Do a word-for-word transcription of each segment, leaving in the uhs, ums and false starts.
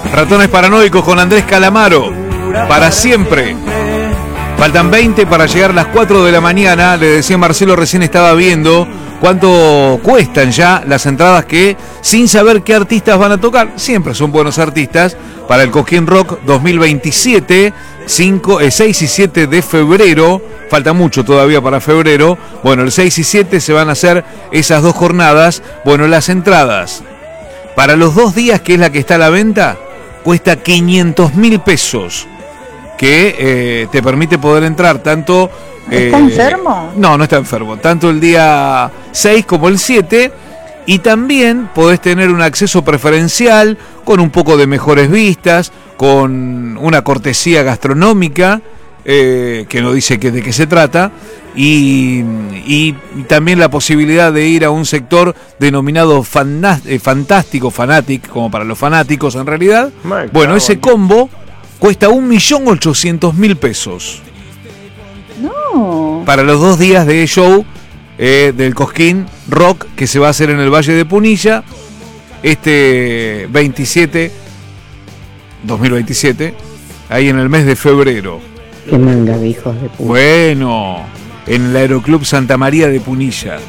Ratones Paranoicos con Andrés Calamaro. Para siempre. Faltan veinte para llegar a las cuatro de la mañana. Le decía Marcelo, recién estaba viendo cuánto cuestan ya las entradas que, sin saber qué artistas van a tocar, siempre son buenos artistas, para el Cosquín Rock dos mil veintisiete, cinco, eh, seis y siete de febrero. Falta mucho todavía para febrero. Bueno, el seis y siete se van a hacer esas dos jornadas. Bueno, las entradas para los dos días, que es la que está a la venta, cuesta quinientos mil pesos. Que eh, te permite poder entrar tanto... Eh, ¿Está enfermo? No, no está enfermo. Tanto el día seis como el siete. Y también podés tener un acceso preferencial con un poco de mejores vistas, con una cortesía gastronómica, eh, que no dice que, de qué se trata, y, y también la posibilidad de ir a un sector denominado fanás, eh, fantástico, fanatic, como para los fanáticos en realidad. My Bueno, God. ese combo cuesta un millón ochocientos mil pesos. No. Para los dos días de show eh, del Cosquín Rock, que se va a hacer en el Valle de Punilla, este veintisiete, dos mil veintisiete, ahí en el mes de febrero. Qué manga de hijos de puta. Bueno, en el Aeroclub Santa María de Punilla.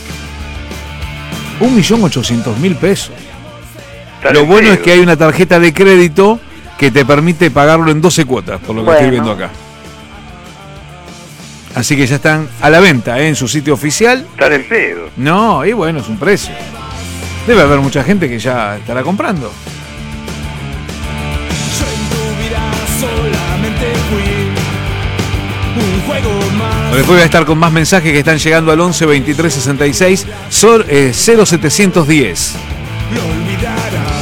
Un millón ochocientos mil pesos. Lo bueno es que hay una tarjeta de crédito que te permite pagarlo en doce cuotas, por lo que Bueno. estoy viendo acá. Así que ya están a la venta, ¿eh? En su sitio oficial. Están en pedo. No, y bueno, es un precio. Debe haber mucha gente que ya estará comprando. Yo en tu vida solamente fui un juego más. Después voy a estar con más mensajes que están llegando al once veintitrés sesenta y seis cero setecientos diez. Lo olvidarás.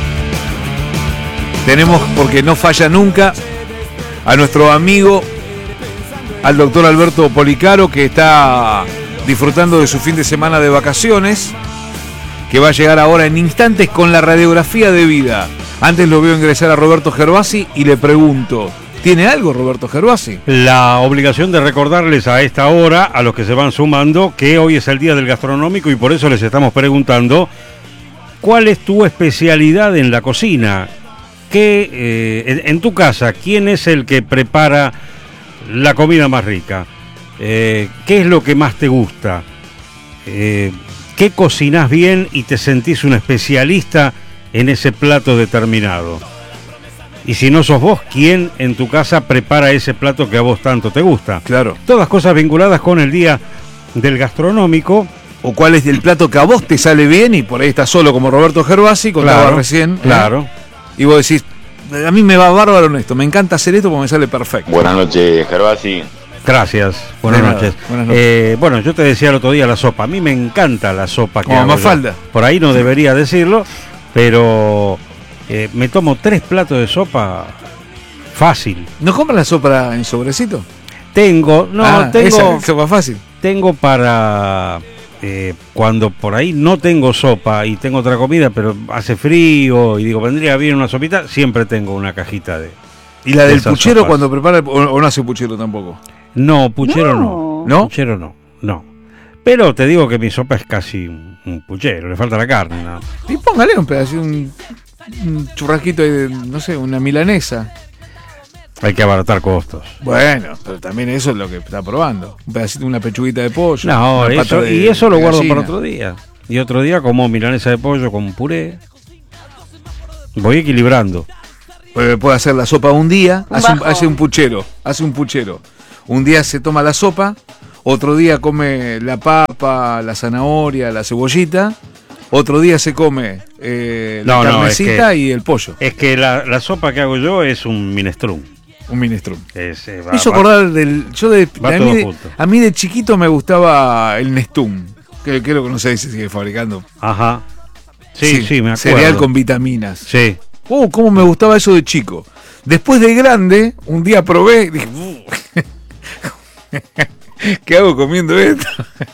Tenemos, porque no falla nunca, a nuestro amigo, al doctor Alberto Policaro, que está disfrutando de su fin de semana de vacaciones, que va a llegar ahora en instantes con la radiografía de vida. Antes lo veo ingresar a Roberto Gervasi y le pregunto, ¿tiene algo Roberto Gervasi? La obligación de recordarles a esta hora, a los que se van sumando, que hoy es el día del gastronómico y por eso les estamos preguntando, ¿cuál es tu especialidad en la cocina? ¿Qué, eh, en, en tu casa, quién es el que prepara la comida más rica? Eh, ¿Qué es lo que más te gusta? Eh, ¿Qué cocinás bien y te sentís un especialista en ese plato determinado? Y si no sos vos, ¿quién en tu casa prepara ese plato que a vos tanto te gusta? Claro. Todas cosas vinculadas con el día del gastronómico. ¿O cuál es el plato que a vos te sale bien y por ahí estás solo como Roberto Gervasi, contaba Claro, recién? ¿eh? claro. Y vos decís, a mí me va bárbaro en esto, me encanta hacer esto porque me sale perfecto. Buenas noches, Gervasi. Gracias, buenas De nada, noches. buenas noches. Eh, bueno, yo te decía el otro día la sopa. A mí me encanta la sopa que Como hago yo. Mafalda. Por ahí no debería decirlo, pero eh, me tomo tres platos de sopa fácil. ¿No compras la sopa en sobrecito? Tengo, no, Ah, tengo, esa es sopa fácil. tengo para eh, cuando por ahí no tengo sopa y tengo otra comida, pero hace frío y digo, vendría bien una sopita, siempre tengo una cajita de... ¿Y la del esas puchero sopas. cuando prepara, el- o, o no hace puchero tampoco? No, puchero no. No. ¿No? Puchero no, no. Pero te digo que mi sopa es casi un, un puchero, le falta la carne. ¿No? Y póngale un pedacito, un, un churrasquito de, no sé, una milanesa. Hay que abaratar costos. Bueno, pero también eso es lo que está probando. Un pedacito, una pechuguita de pollo. No, una pata eso, de- y eso lo de guardo gallina. para otro día. Y otro día como milanesa de pollo con puré. Voy equilibrando. Eh, Puede hacer la sopa un día, Un hace un, bajón. hace un puchero, hace un puchero. Un día se toma la sopa, otro día come la papa, la zanahoria, la cebollita, otro día se come eh, la No, no, es carnecita que- y el pollo, Es que la, la sopa que hago yo es un minestrón. un minestrón. Es, eh, va- Me hizo va- acordar del. Yo de, va a, todo mí de junto. a mí de chiquito me gustaba el Nestum, que creo que no sé si se sigue fabricando. Ajá. Sí, sí, me acuerdo. Cereal con vitaminas. Sí. Oh, cómo me gustaba eso de chico. Después de grande, un día probé y dije, "Uh, ¿qué hago comiendo esto?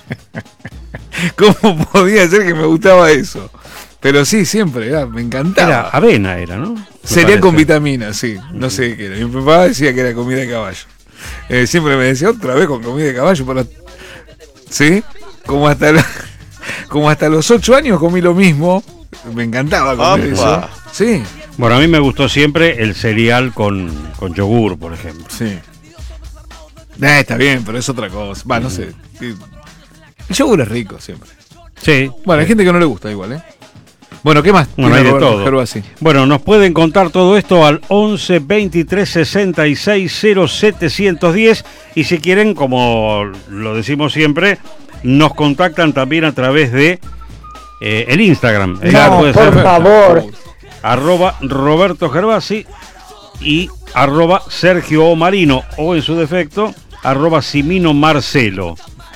¿Cómo podía ser que me gustaba eso? Pero sí, siempre, ah, me encantaba. Era avena, era, ¿no? Me Cereal con parece. vitaminas, sí. No sé qué era. Mi papá decía que era comida de caballo. Eh, siempre me decía, otra vez con comida de caballo. Para... ¿Sí? Como hasta, la- como hasta los ocho años comí lo mismo. Me encantaba comer Opa. eso. Sí. Bueno, a mí me gustó siempre el cereal con, con yogur, por ejemplo. Sí. Eh, está bien, pero es otra cosa. Va, no sé. El yogur es rico siempre. Sí. Bueno, hay gente que no le gusta igual, ¿eh? Bueno, ¿qué más? Bueno, hay de Roberto todo. Gervasi? Bueno, nos pueden contar todo esto al once veintitrés sesenta y seis cero setecientos diez y si quieren, como lo decimos siempre, nos contactan también a través de eh, el Instagram. Eh, No, puede por ser favor. arroba Roberto Gervasi y arroba Sergio O. Marino o en su defecto arroba Simino Marcelo.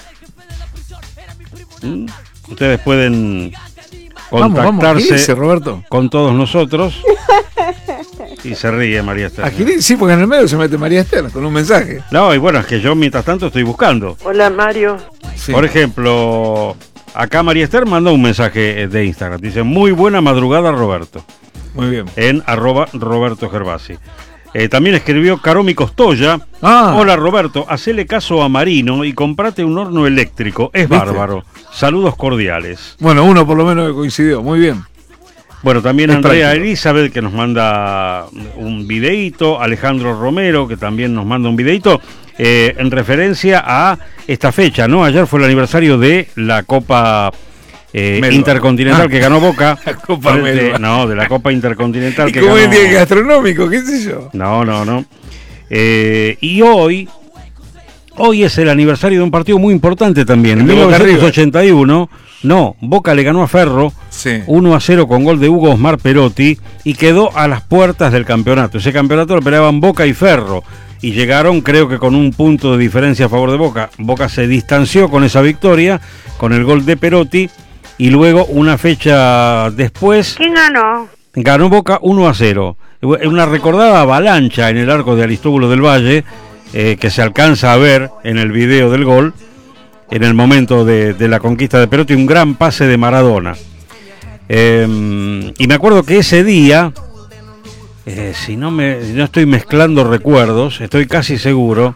¿Mm? Ustedes pueden Vamos, vamos, contactarse agilice, Roberto. con todos nosotros. Y se ríe María Esther. Agilice, sí, porque en el medio se mete María Esther con un mensaje. No, y bueno, es que yo mientras tanto estoy buscando. Hola Mario. Sí. Por ejemplo, acá María Esther mandó un mensaje de Instagram. Dice, muy buena madrugada Roberto. Muy bien. En arroba Roberto Gervasi. Eh, también escribió Caromi Costoya. Ah. Hola Roberto, hacele caso a Marino y comprate un horno eléctrico. Es ¿Viste? bárbaro. Saludos cordiales. Bueno, uno por lo menos que coincidió. Muy bien. Bueno, también Es Andrea práctico. Elizabeth que nos manda un videíto, Alejandro Romero que también nos manda un videíto eh, en referencia a esta fecha, ¿no? Ayer fue el aniversario de la Copa eh, Melba. Intercontinental Ah. que ganó Boca. La Copa frente- Melba. No, de la Copa Intercontinental ¿Y que cómo ganó. es el día gastronómico? ¿Qué sé yo? No, no, no. Eh, y hoy, hoy es el aniversario de un partido muy importante también. En El de mil Boca novecientos ochenta y uno, no, Boca le ganó a Ferro Sí. uno a cero con gol de Hugo Osmar Perotti y quedó a las puertas del campeonato. Ese campeonato lo peleaban Boca y Ferro y llegaron creo que con un punto de diferencia a favor de Boca. Boca se distanció con esa victoria, con el gol de Perotti y luego una fecha después ¿Quién ganó? ganó Boca uno a cero. Una recordada avalancha en el arco de Aristóbulo del Valle eh, que se alcanza a ver en el video del gol en el momento de, de la conquista de Perotti, un gran pase de Maradona. Eh, y me acuerdo que ese día, eh, si, no me, si no estoy mezclando recuerdos, estoy casi seguro,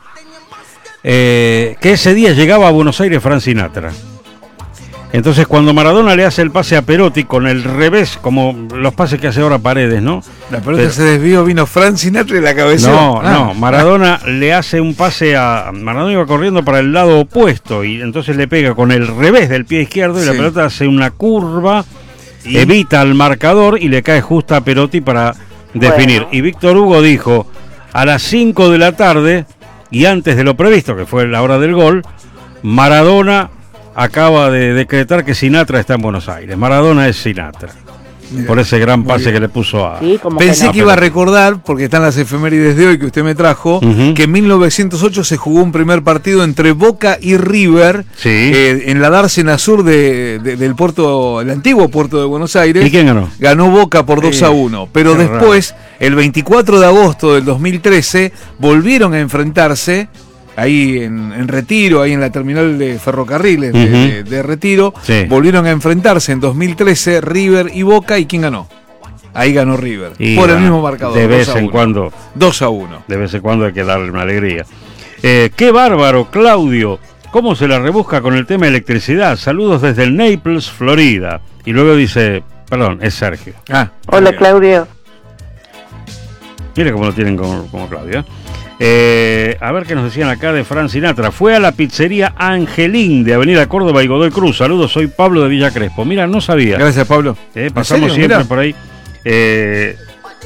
eh, que ese día llegaba a Buenos Aires Frank Sinatra. Entonces cuando Maradona le hace el pase a Perotti con el revés, como los pases que hace ahora Paredes, ¿no? La pelota Pero- se desvió, vino Frank Sinatra y la cabeza. No, no, Maradona le hace un pase a... Maradona iba corriendo para el lado opuesto y entonces le pega con el revés del pie izquierdo y la Sí. pelota hace una curva, ¿Y? evita al marcador y le cae justo a Perotti para definir. Bueno. Y Víctor Hugo dijo, a las cinco de la tarde y antes de lo previsto, que fue la hora del gol, Maradona acaba de decretar que Sinatra está en Buenos Aires. Maradona es Sinatra. Mirá, Por ese gran muy pase bien. que le puso a... Sí, como Pensé que no. que iba a recordar, porque están las efemérides de hoy que usted me trajo, Ujú. que en mil novecientos ocho se jugó un primer partido entre Boca y River Sí. eh, en la dársena sur de, de- del puerto, el antiguo puerto de Buenos Aires. ¿Y quién ganó? Ganó Boca por dos Eh, a uno. Pero qué después, el veinticuatro de agosto del dos mil trece, volvieron a enfrentarse ahí en, en Retiro, ahí en la terminal de ferrocarriles de, Ujú. de- de Retiro. Sí. Volvieron a enfrentarse en dos mil trece River y Boca. ¿Y quién ganó? Ahí ganó River. Y, por el bueno, mismo marcador. De vez dos a en uno. cuando, dos a uno. de vez en cuando hay que darle una alegría. Eh, qué bárbaro, Claudio. ¿Cómo se la rebusca con el tema de electricidad? Saludos desde el Naples, Florida. Y luego dice, perdón, es Sergio. Ah, Hola bien. Claudio. Mire cómo lo tienen como, como Claudio. ¿eh? Eh, a ver qué nos decían acá de Frank Sinatra. Fue a la pizzería Angelín de Avenida Córdoba y Godoy Cruz. Saludos, soy Pablo de Villa Crespo. Mira, no sabía. Gracias, Pablo. Eh, ¿En pasamos serio? siempre Mirá. por ahí. Eh,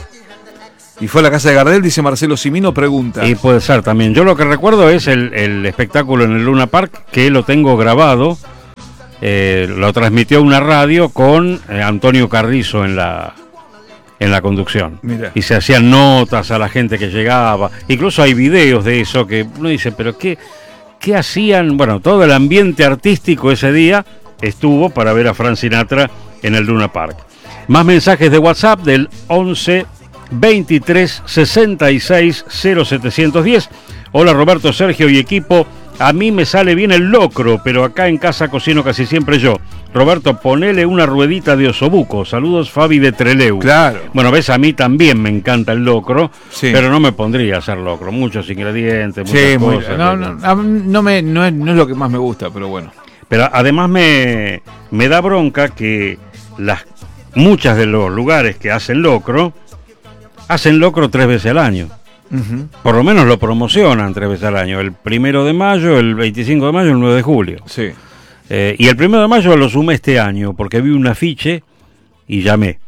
Y fue a la casa de Gardel, dice Marcelo Simino, pregunta. Y puede ser también. Yo lo que recuerdo es el, el espectáculo en el Luna Park, que lo tengo grabado. Eh, lo transmitió una radio con eh, Antonio Carrizo en la en la conducción. Mira. Y se hacían notas a la gente que llegaba. Incluso hay videos de eso que uno dice, pero ¿qué, qué hacían? Bueno, todo el ambiente artístico ese día estuvo para ver a Frank Sinatra en el Luna Park. Más mensajes de WhatsApp del once veintitrés sesenta y seis cero setecientos diez. Hola Roberto, Sergio y equipo. A mí me sale bien el locro, pero acá en casa cocino casi siempre yo. Roberto, ponele una ruedita de osobuco. Saludos, Fabi de Treleu. Claro. Bueno, ves, a mí también me encanta el locro, Sí. pero no me pondría a hacer locro. Muchos ingredientes, muchas Sí, muy cosas. bien. No, no, a mí no, me, no, es, no es lo que más me gusta, pero bueno. Pero además me, me da bronca que las muchas de los lugares que hacen locro hacen locro tres veces al año. Ujú. Por lo menos lo promocionan tres veces al año. El primero de mayo, el veinticinco de mayo, el nueve de julio. Sí. Eh, y el primero de mayo lo sumé este año porque vi un afiche y llamé.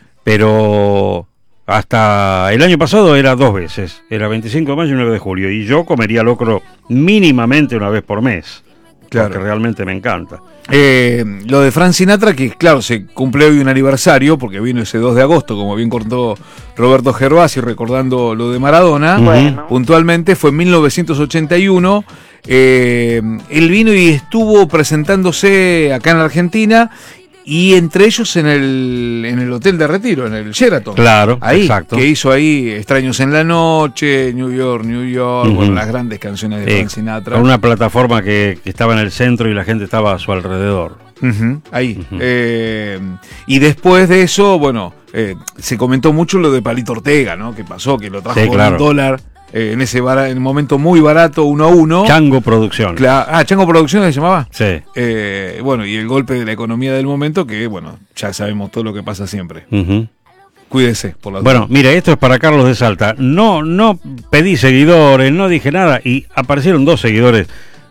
Pero hasta el año pasado era dos veces. Era veinticinco de mayo y nueve de julio. Y yo comería locro mínimamente una vez por mes. Claro. Porque realmente me encanta. Eh, lo de Frank Sinatra, que claro, se cumple hoy un aniversario, porque vino ese dos de agosto, como bien contó Roberto Gervasi, recordando lo de Maradona. Ujú. Bueno. Puntualmente fue en mil novecientos ochenta y uno. Eh, él vino y estuvo presentándose acá en la Argentina, y entre ellos en el, en el Hotel de Retiro, en el Sheraton. Claro, Ahí, exacto. que hizo ahí Extraños en la Noche, New York, New York, Ujú. bueno, las grandes canciones de Eh, Frank Sinatra. con una plataforma que, que estaba en el centro y la gente estaba a su alrededor. Ujú, ahí. Ujú. Eh, y después de eso, bueno, eh, se comentó mucho lo de Palito Ortega, ¿no? Que pasó, que lo trajo Sí, con claro. un dólar eh, en ese bara- en un momento muy barato, uno a uno. Chango Producción. Cla- ah, Chango Producciones se llamaba. Sí. Eh, bueno, y el golpe de la economía del momento, que bueno, ya sabemos todo lo que pasa siempre. Ujú. Cuídese por la Bueno, mire, esto es para Carlos de Salta. No, no pedí seguidores, no dije nada y aparecieron dos seguidores.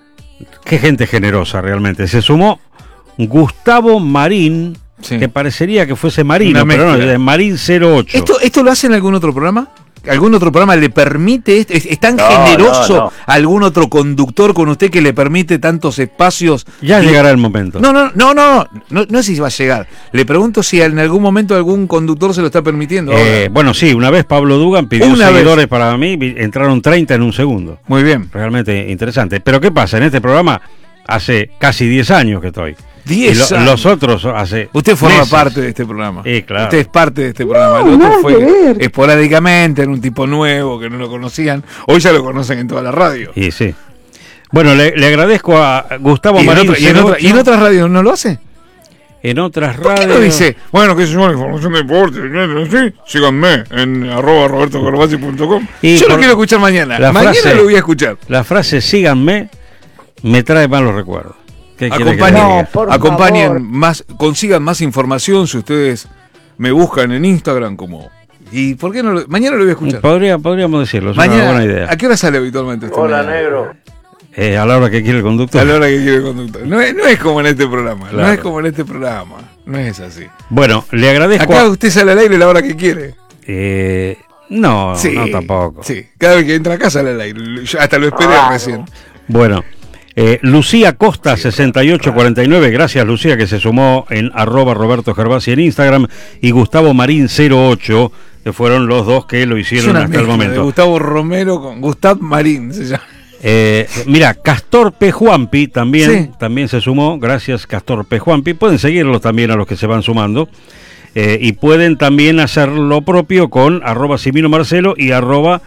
Qué gente generosa realmente. Se sumó Gustavo Marín, Sí. que parecería que fuese Marino, Una pero no, mezcla. es Marín cero ocho. ¿Esto, ¿Esto lo hace en algún otro programa? ¿Algún otro programa le permite esto? ¿Es, es tan No, generoso no, no. algún otro conductor con usted que le permite tantos espacios? Ya Y- llegará el momento. No, no, no, no, no, no sé si va a llegar. Le pregunto si en algún momento algún conductor se lo está permitiendo. ahora. Eh, bueno, sí, una vez Pablo Dugan pidió Una vez. seguidores para mí, vi- entraron treinta en un segundo. Muy bien. Realmente interesante. Pero ¿qué pasa? En este programa hace casi diez años que estoy. diez Y lo- años. los otros hace Usted forma meses. parte de este programa. Sí, claro. Usted es parte de este programa. El otro nada que fue ver. esporádicamente, era un tipo nuevo que no lo conocían. Hoy ya lo conocen en toda la radio. Y sí. Bueno, le, le agradezco a Gustavo ¿Y en, Marín. otra- y en cero otra- ocho. y en otras radios no lo hace? En otras ¿Por qué radios. no dice? Bueno, que es una información de deporte. ¿Sí? Síganme en arroba roberto corvasi punto com. Y Yo lo por- quiero escuchar mañana. la Mañana frase- lo voy a escuchar. La frase síganme me trae malos recuerdos. ¿Qué quiere que le Acompañen, diga? No, por acompañen favor. más, consigan más información si ustedes me buscan en Instagram como. ¿Y por qué no lo, mañana lo voy a escuchar? Podría, podríamos decirlo, es Mañana, una buena idea. ¿a qué hora sale habitualmente este Hola, mañana? negro. Eh, a la hora que quiere el conductor. A la hora que quiere el conductor. No es, no es como en este programa. No Claro. es como en este programa. No es así. Bueno, le agradezco. Acá a- usted sale al aire a la hora que quiere. eh, no, sí, no tampoco. Sí, cada vez que entra a casa sale al aire. Yo hasta lo esperé Claro. recién. Bueno, eh, Lucía Costa sesenta y ocho cuarenta y nueve, gracias Lucía que se sumó en arroba Roberto Gervasi en Instagram, y Gustavo Marín cero ocho, que fueron los dos que lo Es hicieron una hasta el mezcla de momento. Gustavo Romero con Gustav Marín se llama. Eh, mira, Castor P. Juanpi también, Sí. también se sumó, gracias Castor P. Juanpi. Pueden seguirlos también a los que se van sumando. Eh, y pueden también hacer lo propio con arroba Simino Marcelo y arroba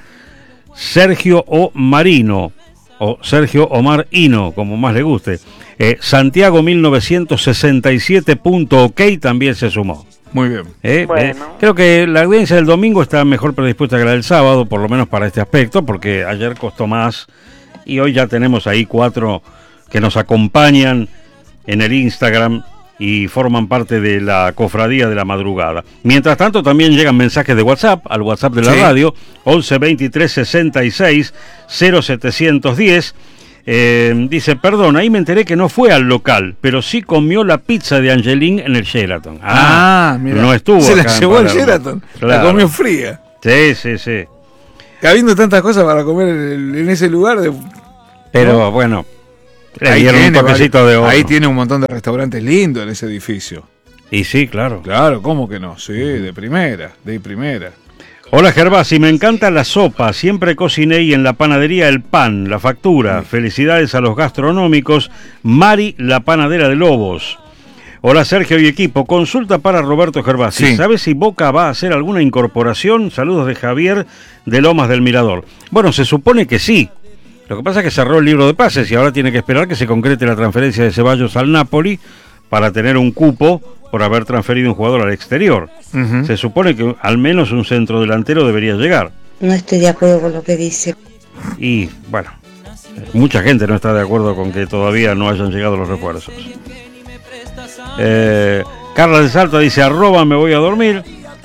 Sergio O. Marino, o Sergio Omar Hino, como más le guste. Eh, Santiago mil novecientos sesenta y siete punto ok también se sumó. Muy bien. Eh, Bueno. eh, creo que la audiencia del domingo está mejor predispuesta que la del sábado, por lo menos para este aspecto, porque ayer costó más y hoy ya tenemos ahí cuatro que nos acompañan en el Instagram y forman parte de la cofradía de la madrugada. Mientras tanto, también llegan mensajes de WhatsApp al WhatsApp de la Sí. radio, once veintitrés sesenta y seis cero setecientos diez. Eh, dice, perdón, ahí me enteré que no fue al local, pero sí comió la pizza de Angelín en el Sheraton. Ah, mira. no estuvo Se la acá en llevó al Palermo. Sheraton. La Claro. comió fría. Sí, sí, sí. Habiendo tantas cosas para comer en, el- en ese lugar. De, Pero ¿no? bueno, le Ahí dieron un tiene toquecito vari- de oro. Ahí tiene un montón de restaurantes lindos en ese edificio. Y sí, claro. Claro, ¿cómo que no? Sí, de primera, de primera. Hola Gervasi, me encanta la sopa, siempre cociné y en la panadería el pan, la factura. Felicidades a los gastronómicos. Mari, la panadera de Lobos. Hola Sergio y equipo, consulta para Roberto Gervasi. Sí. ¿Sabes si Boca va a hacer alguna incorporación? Saludos de Javier de Lomas del Mirador. Bueno, se supone que sí. Lo que pasa es que cerró el libro de pases y ahora tiene que esperar que se concrete la transferencia de Ceballos al Napoli para tener un cupo por haber transferido un jugador al exterior. Ujú. Se supone que al menos un centro delantero debería llegar. No estoy de acuerdo con lo que dice. Y bueno, mucha gente no está de acuerdo con que todavía no hayan llegado los refuerzos. Eh, Carla de Salta dice, arroba me voy a dormir.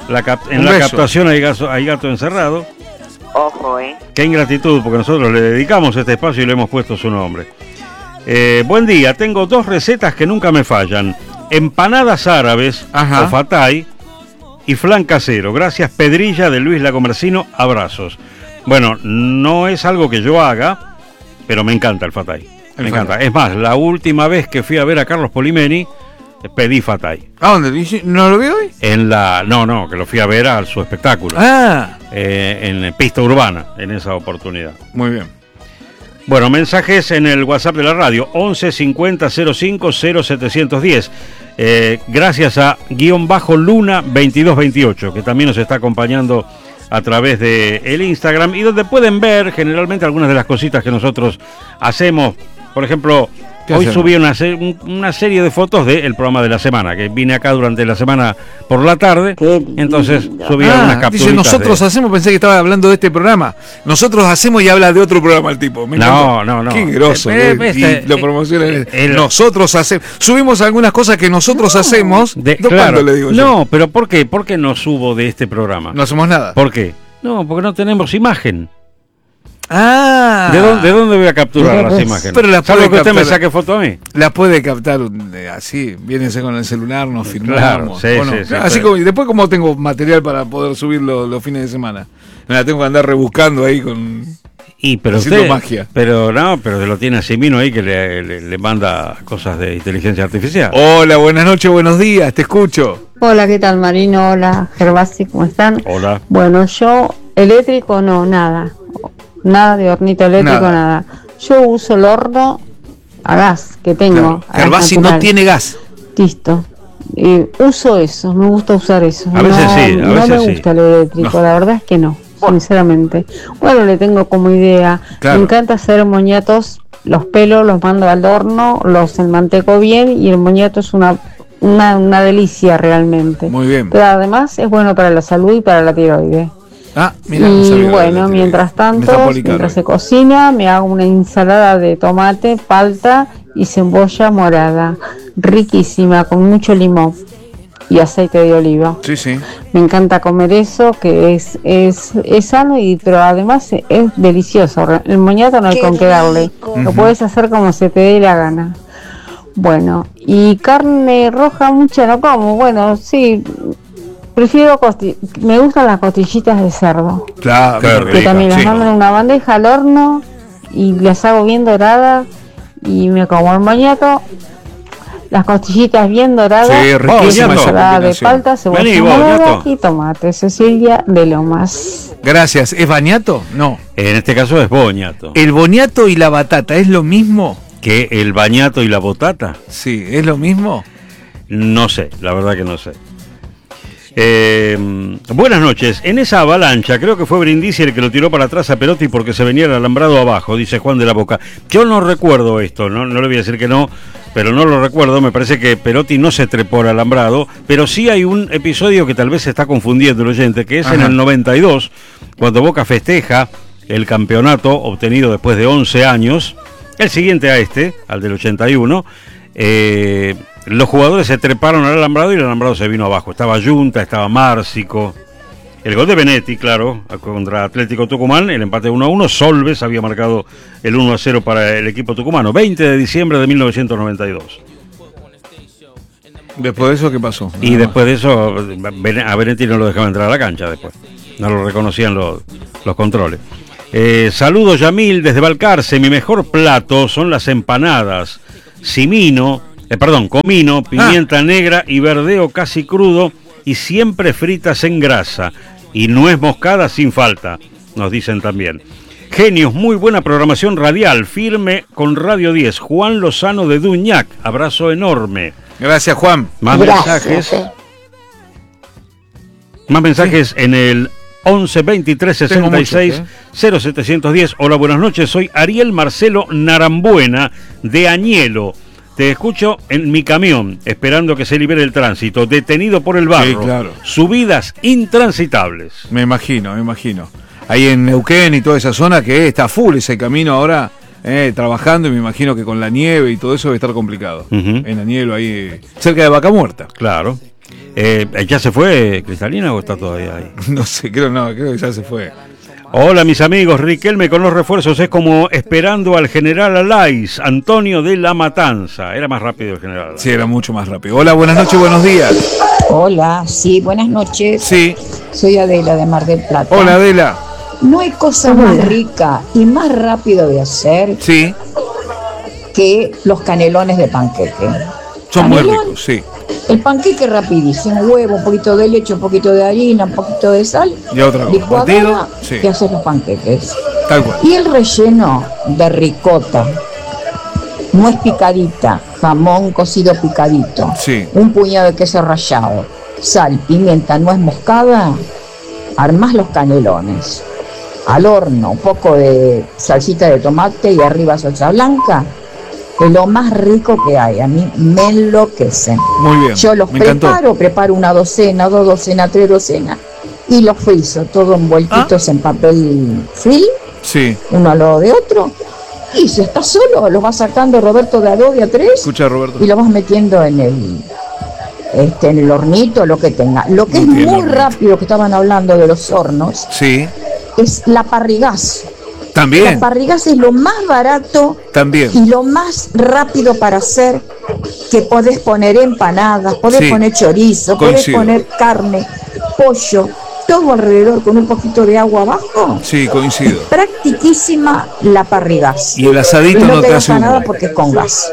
La cap- en Un la beso. captación hay, gaso- hay gato encerrado. Ojo, ¿eh? Qué ingratitud, porque nosotros le dedicamos este espacio y le hemos puesto su nombre. Eh, buen día, tengo dos recetas que nunca me fallan. Empanadas árabes Ajá. o fatay y flan casero. Gracias, Pedrilla de Luis Lacomercino. Abrazos. Bueno, no es algo que yo haga, pero me encanta el fatay. El Me fatay. encanta. Es más, la última vez que fui a ver a Carlos Polimeni, pedí fatay. ¿A dónde? ¿Y ¿No lo vi hoy? En la... No, no, que lo fui a ver a su espectáculo. Ah, Eh, en pista urbana, en esa oportunidad. muy bien. Bueno, mensajes en el WhatsApp de la radio, once cincuenta cero cinco cero setecientos diez. Eh, gracias a guión bajo Luna veintidós veintiocho, que también nos está acompañando a través de el Instagram y donde pueden ver generalmente algunas de las cositas que nosotros hacemos. Por ejemplo, ¿Qué hoy hacemos? subí una, se- un- una serie de fotos del programa de la semana, que vine acá durante la semana por la tarde, Qué lindo. entonces subí algunas Ah, capturas. dice, nosotros hacemos, pensé que estaba hablando de este programa. Nosotros hacemos y habla de otro programa el tipo. Me No, encantó. no, no. Qué grosso. Eh, eh, eh, y este, lo eh, promociona. eh, el- nosotros hacemos. Subimos algunas cosas que nosotros hacemos. De- ¿De claro. cuándo le digo yo? No, pero ¿por qué? ¿Por qué no subo de este programa? No hacemos nada. ¿Por qué? No, porque no tenemos imagen. Ah. ¿De dónde, de dónde voy a capturar Mira, las pues, imágenes? pero las Salvo puede que usted me captar. saque foto a mí. La puede captar eh, así, vienese con el celular, nos filmamos. Claro, sí, ¿o no? sí, sí, así pero- como, y después como tengo material para poder subirlo los fines de semana. Me la tengo que andar rebuscando ahí con... Y pero Haciendo usted, magia. Pero no, pero lo tiene a Simino ahí que le, le- le manda cosas de inteligencia artificial. Hola, buenas noches, buenos días, te escucho. Hola, ¿qué tal, Marino? Hola, Gervasi, ¿cómo están? Hola. Bueno, yo, eléctrico no, nada. Nada de hornito eléctrico, Nada. nada. Yo uso el horno a gas que tengo. Claro. a gas Gervasi no natural. tiene gas. Listo. Eh, uso eso, me gusta usar eso. A veces no, sí, a no veces me sí. gusta el eléctrico, No. la verdad es que no, sinceramente. Bueno, le tengo como idea. Claro. Me encanta hacer moñatos, los pelos los mando al horno, los enmanteco bien y el moñato es una, una, una delicia realmente. Muy bien. Pero además es bueno para la salud y para la tiroides. Ah, mira, no Y sabía de bueno, la mientras tiroides. tanto, Metapolicardia. mientras se cocina, me hago una ensalada de tomate, palta y cebolla morada. Riquísima, con mucho limón y aceite de oliva. Sí, sí. Me encanta comer eso, que es, es, es sano, y pero además es delicioso. El moñato no hay Qué con qué darle. rico. Lo puedes hacer como se te dé la gana. Bueno, y carne roja mucha no como. Bueno, sí, prefiero costi me gustan las costillitas de cerdo, Claro, Qué qué rico. que también las sí. mando en una bandeja al horno y las hago bien doradas y me como el moñato, las costillitas bien doradas, Sí, riquísima esa ensalada de combinación. palta, cebolla Vení, vos, morada Ñato. y tomate. Cecilia de Lomas. Gracias. ¿Es bañato? No. En este caso es boñato. ¿El boniato y la batata es lo mismo? ¿Que el bañato y la botata? Sí, ¿es lo mismo? No sé, la verdad que no sé. Eh, buenas noches. En esa avalancha, creo que fue Brindisi el que lo tiró para atrás a Perotti porque se venía el alambrado abajo, dice Juan de la Boca. Yo no recuerdo esto, no, no le voy a decir que no, pero no lo recuerdo. Me parece que Perotti no se trepó al alambrado, pero sí hay un episodio que tal vez se está confundiendo el oyente, que es en Ajá. el noventa y dos, cuando Boca festeja el campeonato obtenido después de once años, el siguiente a este, al del ochenta y uno. Eh, los jugadores se treparon al alambrado y el alambrado se vino abajo. Estaba Yunta, estaba Márcico. El gol de Benetti, claro, contra Atlético Tucumán, el empate uno a uno. Solves había marcado el uno a cero para el equipo tucumano. veinte de diciembre de mil novecientos noventa y dos. Después de eso, ¿qué pasó? Y Nada después de eso, Ben- a Benetti no lo dejaban entrar a la cancha después. No lo reconocían los, los controles. Eh, saludos, Yamil, desde Balcarce. Mi mejor plato son las empanadas. Simino, eh, perdón, comino, pimienta negra y verdeo casi crudo y siempre fritas en grasa. Y nuez moscada sin falta, nos dicen también. Genios, muy buena programación radial, firme con Radio diez. Juan Lozano de Duñac, abrazo enorme. más. Gracias, Juan. Más Gracias, mensajes. eh. Más mensajes en el once veintitrés Tengo sesenta y seis muchos, cero setecientos diez. Hola, buenas noches. Soy Ariel Marcelo Narambuena de Añelo. Te escucho en mi camión, esperando que se libere el tránsito. Detenido por el barro. Sí, claro. Subidas intransitables. Me imagino, me imagino. Ahí en Neuquén y toda esa zona que está full ese camino ahora, eh, trabajando, y me imagino que con la nieve y todo eso debe estar complicado. Ujú. En Añelo, ahí eh, cerca de Vaca Muerta. Claro. Eh, ¿Ya se fue Cristalina o está todavía ahí? No sé, creo no, creo que ya se fue. Hola mis amigos, Riquelme con los refuerzos es como esperando al general Alais, Antonio de la Matanza. Era más rápido el general Alais. Sí, era mucho más rápido. Hola, buenas noches, buenos días. Hola, sí, buenas noches. Sí. Soy Adela de Mar del Plata. Hola, Adela. No hay cosa más rica y más rápido de hacer Sí. que los canelones de panqueque. Son muy Canelón, ricos, sí. El panqueque rapidísimo, huevo, un poquito de leche, un poquito de harina, un poquito de sal, Y otra cosa, licuadora, batido, sí. y haces los panqueques. Tal cual. Y el relleno de ricota, nuez picadita, jamón cocido picadito, Sí. un puñado de queso rallado, sal, pimienta, nuez moscada, armás los canelones. Al horno, un poco de salsita de tomate y arriba salsa blanca. Es lo más rico que hay, a mí me enloquecen. Muy bien. Yo los me preparo, encantó. preparo una docena, dos docenas, tres docenas y los frizo, todo envueltitos en papel film, Sí. uno al lado de otro. Y si estás solo, los vas sacando Roberto de a dos, de a tres Escucha, Roberto. y los vas metiendo en el este en el hornito, lo que tenga. Lo que No es tiene muy hornito. rápido, que estaban hablando de los hornos, Sí. es la parrigás. La También. parrigás es lo más barato También. y lo más rápido para hacer, que podés poner empanadas, podés Sí, poner chorizo, podés coincido. poner carne, pollo, todo alrededor con un poquito de agua abajo. Sí, coincido. Practiquísima la parrigás. Y el asadito Y no no te te hace gasta nada humo. porque es con gas.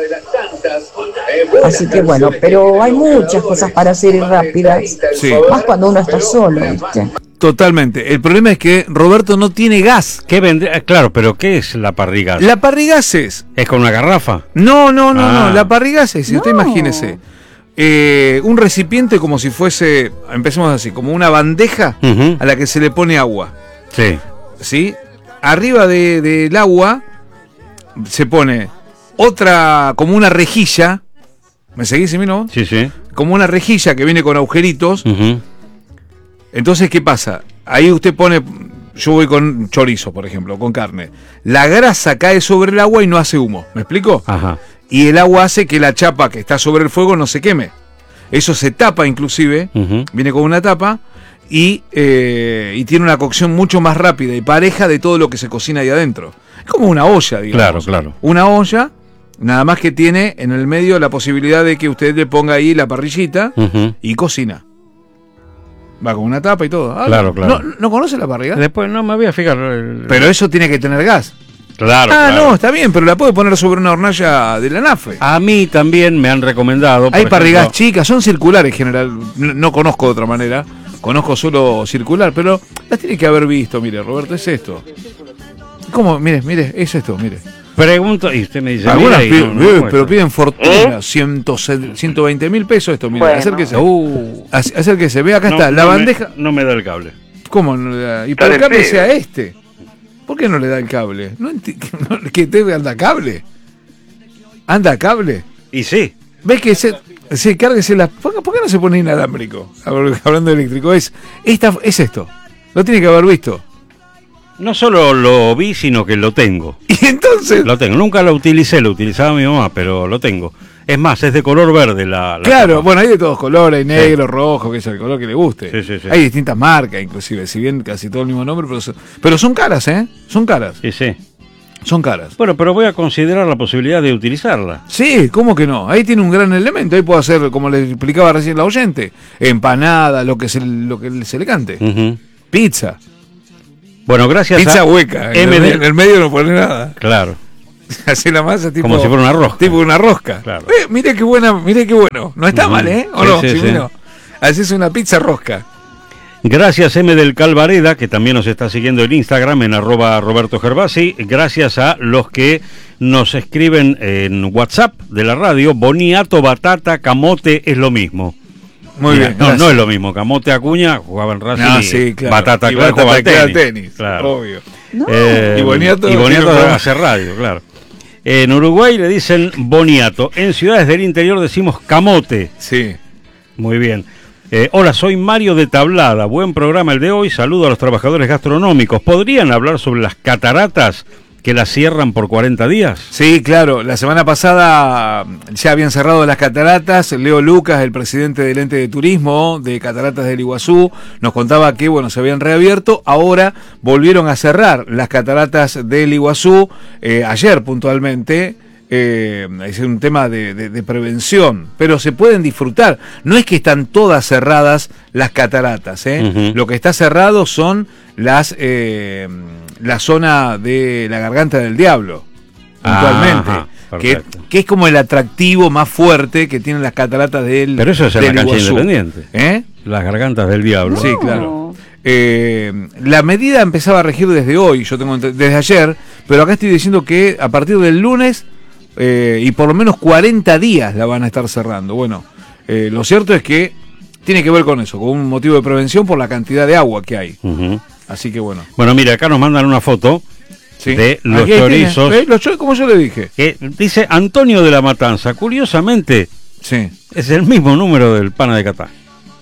Así que bueno, pero hay muchas cosas para hacer y rápidas. Sí. Más cuando uno está solo, ¿viste? Totalmente. El problema es que Roberto no tiene gas. ¿Qué vendría? Claro, pero ¿qué es la parrigas? La parrigás es. ¿Es con una garrafa? No, no, no, Ah. no. La parrigás es, si usted No. imagínese, eh, un recipiente como si fuese, empecemos así, como una bandeja Ujú. a la que se le pone agua. Sí. ¿Sí? Arriba de- del agua se pone otra, como una rejilla. ¿Me seguís, Emino? Sí, sí. Como una rejilla que viene con agujeritos. Ujú. Entonces, ¿qué pasa? Ahí usted pone, yo voy con chorizo, por ejemplo, con carne. La grasa cae sobre el agua y no hace humo. ¿Me explico? Ajá. Y el agua hace que la chapa que está sobre el fuego no se queme. Eso se tapa inclusive, Ujú. viene con una tapa y, eh, y tiene una cocción mucho más rápida y pareja de todo lo que se cocina ahí adentro. Es como una olla, digamos. Claro, claro. Una olla, nada más que tiene en el medio la posibilidad de que usted le ponga ahí la parrillita Ujú. y cocina. Va con una tapa y todo. Ah, Claro, claro. ¿No, ¿no conoce la parrilla? Después no me voy a fijar. el- Pero eso tiene que tener gas. Claro, ah, claro. no, está bien, pero la puede poner sobre una hornalla de la Nafe. A mí también me han recomendado. por Hay parrigas ejemplo, chicas, son circulares en general. No, no conozco de otra manera. Conozco solo circular, pero las tiene que haber visto. Mire, Roberto, es esto. ¿Cómo? Mire, mire, es esto, mire. Pregunto, y usted me dice. Algunas mira, y piden- no- no eh, muestra. pero piden fortuna, ciento, ciento veinte mil pesos esto, mire, acérquese. Uh, Ac- Acérquese, ve acá no- está, la no me- bandeja. no me da el cable. ¿Cómo no le da? Y Está para el del cable pedo. sea este. ¿Por qué no le da el cable? No enti- no, ¿Que te anda cable? ¿Anda cable? Y sí. ¿Ves que se, se cárguese la... ¿Por qué, por qué no se pone inalámbrico? Hablando de eléctrico, es, esta, es esto. Lo tiene que haber visto. No solo lo vi, sino que lo tengo. Y entonces... Lo tengo. Nunca lo utilicé, lo utilizaba mi mamá, pero lo tengo. Es más, es de color verde la. la Claro, tapa. bueno, hay de todos colores, hay negro, rojo, que es el color que le guste. Sí, sí, sí. Hay distintas marcas, inclusive, si bien casi todo el mismo nombre, pero son, pero son caras, ¿eh? Son caras, Sí, sí. son caras. Bueno, pero voy a considerar la posibilidad de utilizarla. Sí, ¿cómo que no? Ahí tiene un gran elemento, ahí puede hacer, como le explicaba recién la oyente, empanada, lo que se, lo que se le cante. Ujú. Pizza, Bueno, gracias pizza a hueca, en M el, D. en el medio no pone nada. Claro. Así la masa tipo... Como si fuera una rosca. Tipo una rosca. Claro. Eh, mire qué buena, mire qué bueno. No está Ujú. mal, ¿eh? ¿O Sí, no? sí, Sí, sí. mira. Haces una pizza rosca. Gracias M del Calvareda, que también nos está siguiendo en Instagram, en arroba Roberto Gervasi. Gracias a los que nos escriben en WhatsApp de la radio. Boniato, batata, camote, es lo mismo. Muy Mira, bien. No, gracias. no es lo mismo. Camote, Acuña, jugaba en Racing No, y sí, claro. batata, Y claro, batata, jugaba al claro, tenis. tenis, Claro. obvio. Eh, Y Boniato y Boniato tiene programa. hace radio, claro. En Uruguay le dicen Boniato. En ciudades del interior decimos camote. Sí. Muy bien. Eh, hola, soy Mario de Tablada. Buen programa el de hoy. Saludo a los trabajadores gastronómicos. ¿Podrían hablar sobre las cataratas que las cierran por cuarenta días. Sí, claro. La semana pasada ya habían cerrado las cataratas. Leo Lucas, el presidente del ente de turismo de Cataratas del Iguazú, nos contaba que, bueno, se habían reabierto. Ahora volvieron a cerrar las cataratas del Iguazú, eh, ayer puntualmente. Eh, es un tema de, de, de prevención, pero se pueden disfrutar. No es que están todas cerradas las cataratas, ¿eh? Uh-huh. Lo que está cerrado son las eh, la zona de la Garganta del Diablo, puntualmente. Ah, que, que es como el atractivo más fuerte que tienen las cataratas del Pero eso es en la cancha Iguazú. Independiente. ¿Eh? Las Gargantas del Diablo. Sí, claro. Eh, la medida empezaba a regir desde hoy, yo tengo desde ayer, pero acá estoy diciendo que a partir del lunes Eh, y por lo menos cuarenta días la van a estar cerrando. Bueno, eh, lo cierto es que tiene que ver con eso, con un motivo de prevención por la cantidad de agua que hay. Uh-huh. Así que bueno. Bueno, mira, acá nos mandan una foto sí. de los Aquí chorizos. ¿Eh? Los cho- como yo le dije. Que dice Antonio de la Matanza. Curiosamente, sí. es el mismo número del pana de Catá.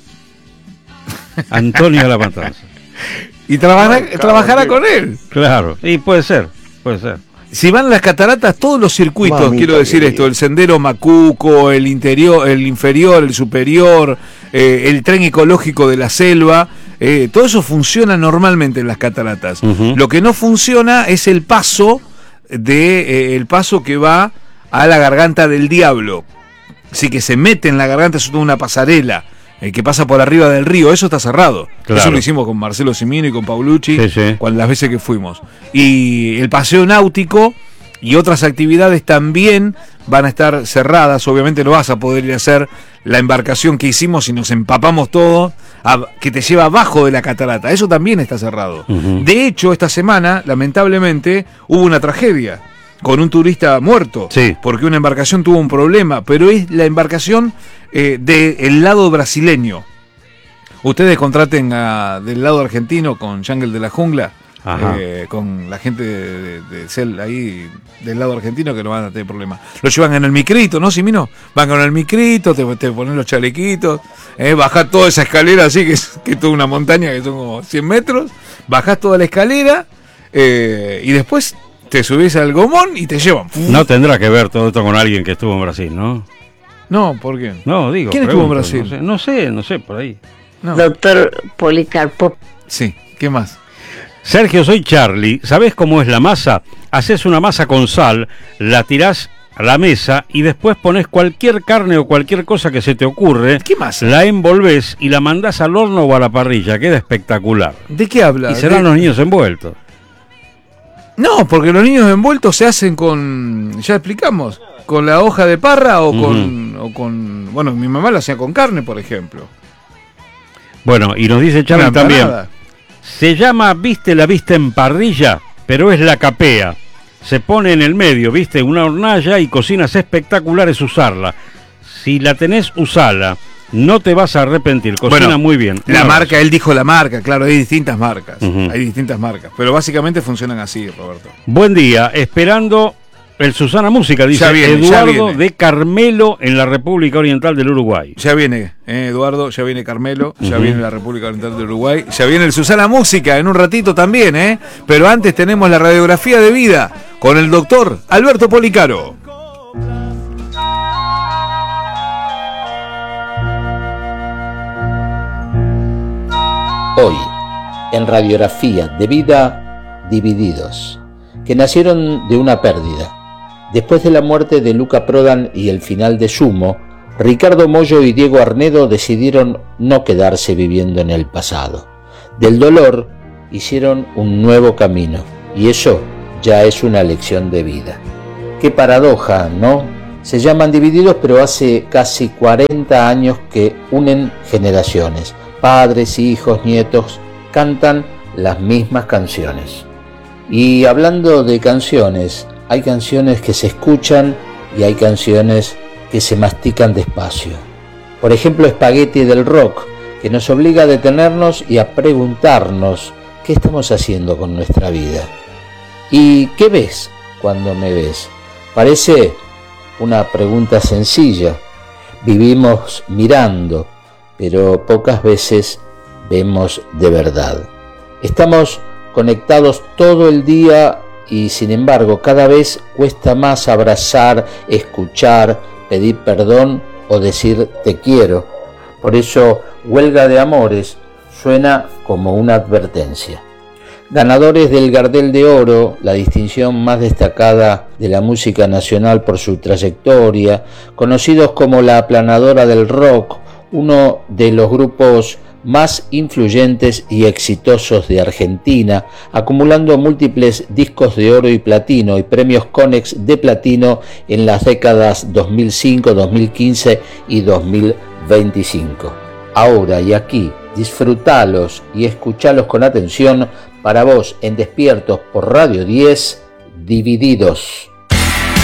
Antonio de la Matanza. Y trabajará, no, trabajará con él. Claro, y puede ser, puede ser. Si van a las cataratas, todos los circuitos, Mamita, quiero decir esto, el sendero Macuco, el interior, el inferior, el superior, eh, el tren ecológico de la selva, eh, todo eso funciona normalmente en las cataratas. Uh-huh. Lo que no funciona es el paso de eh, el paso que va a la Garganta del Diablo. Así que se mete en la garganta, es toda una pasarela. El que pasa por arriba del río, eso está cerrado. Claro. Eso lo hicimos con Marcelo Cimino y con Paulucci, sí, sí. Cuando, las veces que fuimos. Y el paseo náutico y otras actividades también van a estar cerradas. Obviamente no vas a poder ir a hacer la embarcación que hicimos y nos empapamos todos, a, que te lleva abajo de la catarata. Eso también está cerrado. Uh-huh. De hecho, esta semana, lamentablemente, hubo una tragedia con un turista muerto, sí. Porque una embarcación tuvo un problema, pero es la embarcación eh, del lado brasileño. Ustedes contraten a, del lado argentino con Jungle de la Jungla, eh, con la gente de, de, de Cel ahí del lado argentino, que no van a tener problema. Lo llevan en el micrito, ¿no, Simino? Van con el micrito, te, te ponen los chalequitos, eh, bajás toda esa escalera así, que es, que es toda una montaña que son como cien metros, bajás toda la escalera eh, y después te subís al gomón y te llevan. No tendrá que ver todo esto con alguien que estuvo en Brasil, ¿no? No, ¿por qué? No, digo. ¿Quién pregunto, estuvo en Brasil? No sé, no sé, no sé por ahí. No. Doctor Policarpo. Sí, ¿qué más? Sergio, soy Charlie. ¿Sabés cómo es la masa? Haces una masa con sal, la tirás a la mesa y después pones cualquier carne o cualquier cosa que se te ocurre. ¿Qué masa? La envolvés y la mandás al horno o a la parrilla. Queda espectacular. ¿De qué hablas? Y serán ¿De... los niños envueltos. No, porque los niños envueltos se hacen con, ya explicamos, con la hoja de parra o con, uh-huh. o con, bueno, mi mamá lo hacía con carne, por ejemplo. Bueno, y nos dice Charlie también, se llama, viste, la viste en parrilla, pero es la capea. Se pone en el medio, viste, una hornalla y cocinas espectaculares usarla. Si la tenés, usala. No te vas a arrepentir, cocina bueno, muy bien. La marca, él dijo la marca, claro, hay distintas marcas, uh-huh. hay distintas marcas, pero básicamente funcionan así, Roberto. Buen día, esperando el Susana Música, dice ya viene, Eduardo ya viene. De Carmelo en la República Oriental del Uruguay. Ya viene, eh, Eduardo, ya viene Carmelo, ya uh-huh. viene la República Oriental del Uruguay, ya viene el Susana Música en un ratito también, eh. Pero antes tenemos la radiografía de vida con el doctor Alberto Policaro. Hoy, en Radiografía de Vida, Divididos, que nacieron de una pérdida. Después de la muerte de Luca Prodan y el final de Sumo, Ricardo Mollo y Diego Arnedo decidieron no quedarse viviendo en el pasado. Del dolor hicieron un nuevo camino, y eso ya es una lección de vida. Qué paradoja, ¿no? Se llaman Divididos, pero hace casi cuarenta años que unen generaciones. Padres, hijos, nietos, cantan las mismas canciones. Y hablando de canciones, hay canciones que se escuchan y hay canciones que se mastican despacio. Por ejemplo, Spaghetti del Rock, que nos obliga a detenernos y a preguntarnos qué estamos haciendo con nuestra vida. ¿Y qué ves cuando me ves? Parece una pregunta sencilla. Vivimos mirando, pero pocas veces vemos de verdad. Estamos conectados todo el día y sin embargo cada vez cuesta más abrazar, escuchar, pedir perdón o decir te quiero. Por eso Huelga de Amores suena como una advertencia. Ganadores del Gardel de Oro, la distinción más destacada de la música nacional por su trayectoria, conocidos como la aplanadora del rock, uno de los grupos más influyentes y exitosos de Argentina, acumulando múltiples discos de oro y platino y premios Conex de platino en las décadas dos mil cinco, dos mil quince y dos mil veinticinco. Ahora y aquí, disfrutalos y escuchalos con atención para vos en Despiertos por Radio diez, Divididos.